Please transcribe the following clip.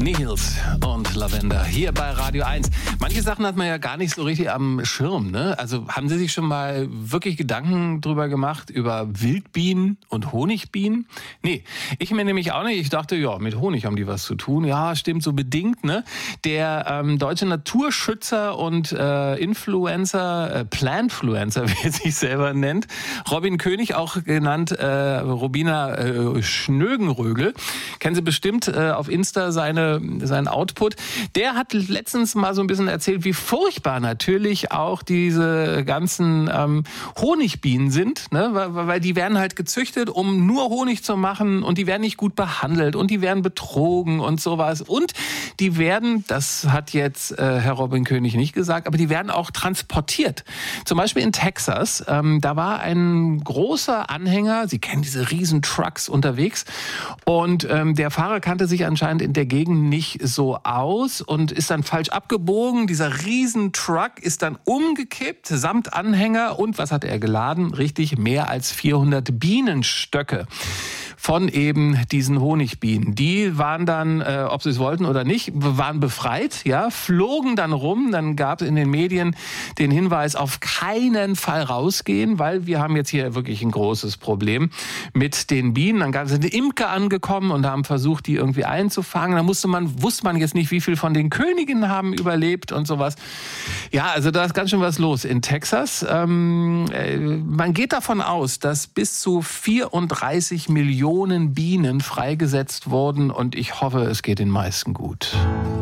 Nihils und Lavender hier bei Radio 1. Manche Sachen hat man ja gar nicht so richtig am Schirm, ne? Also haben Sie sich schon mal wirklich Gedanken drüber gemacht, über Wildbienen und Honigbienen? Nee, ich mir nämlich auch nicht. Ich dachte, ja, mit Honig haben die was zu tun. Ja, stimmt, so bedingt, ne? Der deutsche Naturschützer und Influencer, Plantfluencer, wie er sich selber nennt, Robin König, auch genannt Robina Schnögenrögel, kennen Sie bestimmt auf Insta seinen Output. Der hat letztens mal so ein bisschen erzählt, wie furchtbar natürlich auch diese ganzen Honigbienen sind, ne? Weil die werden halt gezüchtet, um nur Honig zu machen, und die werden nicht gut behandelt und die werden betrogen und sowas. Und die werden, das hat jetzt Herr Robin König nicht gesagt, aber die werden auch transportiert. Zum Beispiel in Texas, da war ein großer Anhänger, Sie kennen diese riesen Trucks unterwegs, und der Fahrer kannte sich anscheinend in der Gegend nicht so aus und ist dann falsch abgebogen. Dieser Riesentruck ist dann umgekippt, samt Anhänger, und was hat er geladen? Richtig, mehr als 400 Bienenstöcke von eben diesen Honigbienen. Die waren dann, ob sie es wollten oder nicht, waren befreit, ja, flogen dann rum. Dann gab es in den Medien den Hinweis, auf keinen Fall rausgehen, weil wir haben jetzt hier wirklich ein großes Problem mit den Bienen. Dann sind die Imker angekommen und haben versucht, die irgendwie einzufangen. Dann wusste man jetzt nicht, wie viel von den Königinnen haben überlebt und sowas. Ja, also da ist ganz schön was los in Texas. Man geht davon aus, dass bis zu 34 Millionen Bienen freigesetzt wurden, und ich hoffe, es geht den meisten gut.